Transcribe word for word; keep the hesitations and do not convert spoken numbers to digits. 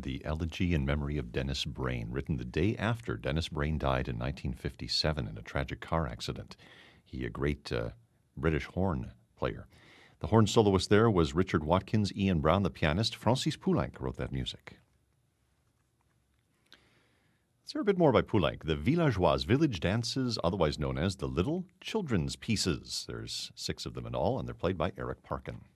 the Elegy in Memory of Dennis Brain, written the day after Dennis Brain died in nineteen fifty-seven in a tragic car accident. He, a great uh, British horn player. The horn soloist there was Richard Watkins. Ian Brown, the pianist. Francis Poulenc wrote that music. Let's hear a bit more by Poulenc. The Villageoise, village dances, otherwise known as the Little Children's Pieces. There's six of them in all, and they're played by Eric Parkin.